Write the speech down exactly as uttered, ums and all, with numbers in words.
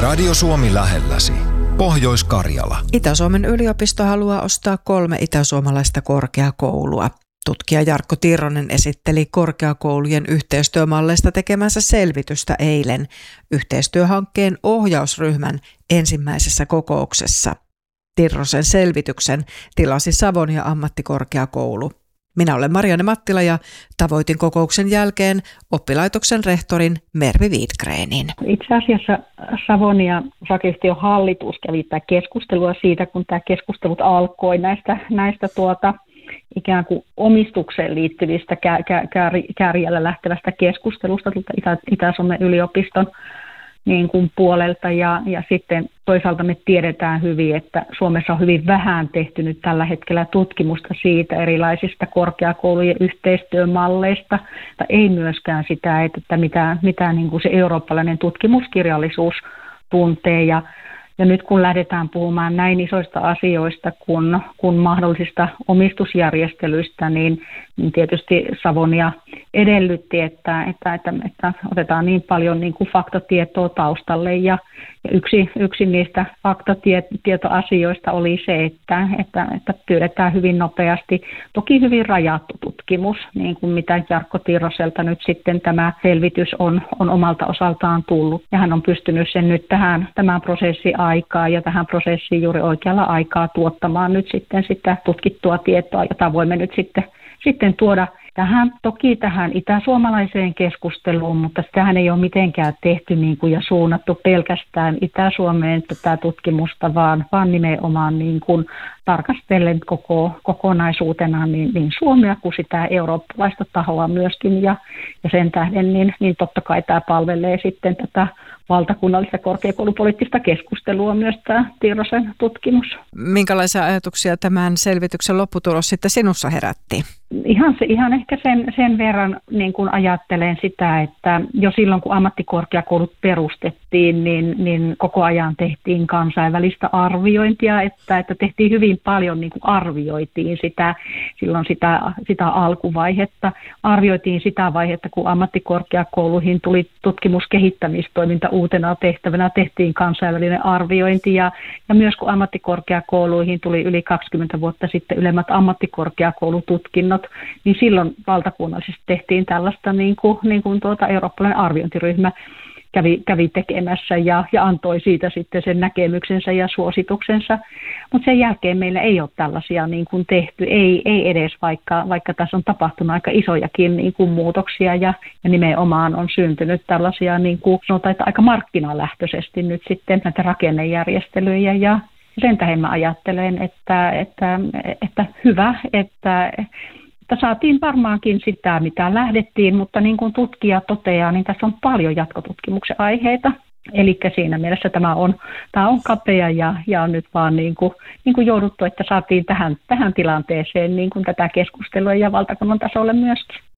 Radio Suomi lähelläsi. Pohjois-Karjala. Itä-Suomen yliopisto haluaa ostaa kolme itäsuomalaista korkeakoulua. Tutkija Jarkko Tirronen esitteli korkeakoulujen yhteistyömalleista tekemänsä selvitystä eilen yhteistyöhankkeen ohjausryhmän ensimmäisessä kokouksessa. Tirrosen selvityksen tilasi Savonia ammattikorkeakoulu. Minä olen Marianne Mattila ja tavoitin kokouksen jälkeen oppilaitoksen rehtorin Mervi Widgrenin. Itse asiassa Savonia osakeyhtiön hallitus kävi tätä keskustelua siitä, kun tämä keskustelut alkoi näistä, näistä tuota, ikään kuin omistukseen liittyvistä kär, kär, kärjellä lähtevästä keskustelusta Itä, Itä-Suomen yliopiston niin kuin puolelta ja, ja sitten toisaalta me tiedetään hyvin, että Suomessa on hyvin vähän tehty nyt tällä hetkellä tutkimusta siitä erilaisista korkeakoulujen yhteistyömalleista, mutta ei myöskään sitä, että mitä, mitä niin kuin se eurooppalainen tutkimuskirjallisuus tuntee ja Ja nyt kun lähdetään puhumaan näin isoista asioista kuin, kuin mahdollisista omistusjärjestelyistä, niin, niin tietysti Savonia edellytti, että, että, että, että otetaan niin paljon niin kuin faktatietoa taustalle. Ja, ja yksi, yksi niistä faktatietoasioista oli se, että, että, että pyydetään hyvin nopeasti, toki hyvin rajattu tutkimus, niin kuin mitä Jarkko Tirroselta nyt sitten tämä selvitys on, on omalta osaltaan tullut. Ja hän on pystynyt sen nyt tähän, tämän prosessin aikaa ja tähän prosessiin juuri oikealla aikaa tuottamaan nyt sitten sitä tutkittua tietoa, jota voimme nyt sitten, sitten tuoda tähän, toki tähän itäsuomalaiseen keskusteluun, mutta sitähän ei ole mitenkään tehty niin kuin ja suunnattu pelkästään Itä-Suomeen tätä tutkimusta, vaan, vaan nimenomaan niin kuin tarkastellen koko, kokonaisuutena niin, niin Suomea kuin sitä eurooppalaista tahoa myöskin ja, ja sen tähden niin, niin totta kai tämä palvelee sitten tätä valtakunnallista korkeakoulupoliittista keskustelua myös tämä Tirrosen tutkimus. Minkälaisia ajatuksia tämän selvityksen lopputulos sitten sinussa herätti? Ihan, se, ihan ehkä sen, sen verran niin kuin ajattelen sitä, että jo silloin kun ammattikorkeakoulut perustettiin, niin, niin koko ajan tehtiin kansainvälistä arviointia, että, että tehtiin hyvin paljon, niin kuin arvioitiin sitä, silloin sitä, sitä alkuvaihetta. Arvioitiin sitä vaihetta, kun ammattikorkeakouluihin tuli tutkimuskehittämistoiminta uutena tehtävänä, tehtiin kansainvälinen arviointi ja, ja myös kun ammattikorkeakouluihin tuli yli kaksikymmentä vuotta sitten ylemmät ammattikorkeakoulututkinnot, niin silloin valtakunnallisesti tehtiin tällaista niin kuin, niin kuin tuota eurooppalainen arviointiryhmä kävi, kävi tekemässä ja, ja antoi siitä sitten sen näkemyksensä ja suosituksensa. Mutta sen jälkeen meillä ei ole tällaisia niin kuin tehty, ei, ei edes vaikka, vaikka tässä on tapahtunut aika isojakin niin kuin muutoksia ja, ja nimenomaan on syntynyt tällaisia niin kuin sanotaan, että aika markkinalähtöisesti nyt sitten näitä rakennejärjestelyjä ja sen tähden mä ajattelen, että, että, että hyvä, että Että saatiin varmaankin sitä, mitä lähdettiin, mutta niin kuin tutkija toteaa, niin tässä on paljon jatkotutkimuksen aiheita. Eli siinä mielessä tämä on, tämä on kapea ja, ja on nyt vaan niin kuin, niin kuin jouduttu, että saatiin tähän, tähän tilanteeseen niin kuin tätä keskustelua ja valtakunnan tasolle myöskin.